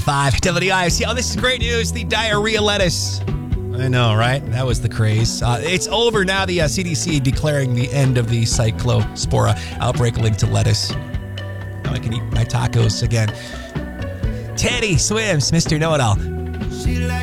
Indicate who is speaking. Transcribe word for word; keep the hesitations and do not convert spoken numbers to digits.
Speaker 1: five W I C. Oh, this is great news. The diarrhea lettuce. I know, right? That was the craze. Uh, it's over now. The uh, C D C declaring the end of the Cyclospora outbreak linked to lettuce. Now I can eat my tacos again. Teddy Swims, Mister Know-It-All.